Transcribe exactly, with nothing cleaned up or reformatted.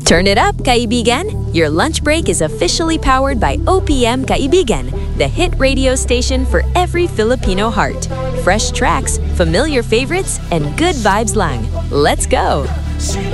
Turn it up, kaibigan! Your lunch break is officially powered by O P M Kaibigan, the hit radio station for every Filipino heart. Fresh tracks, familiar favorites, and good vibes lang. Let's go!